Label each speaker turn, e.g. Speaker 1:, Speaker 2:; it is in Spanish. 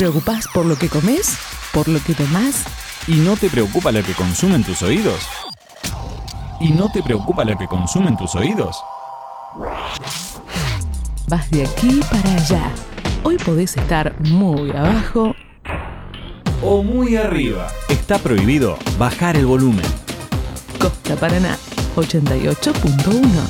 Speaker 1: ¿Preocupás por lo que comes? ¿Por lo que tomás?
Speaker 2: ¿Y no te preocupa lo que consumen tus oídos? ¿Y no te preocupa lo que consumen tus oídos?
Speaker 1: Vas de aquí para allá. Hoy podés estar muy abajo
Speaker 2: O muy arriba. Está prohibido bajar el volumen.
Speaker 1: Costa Paraná 88.1.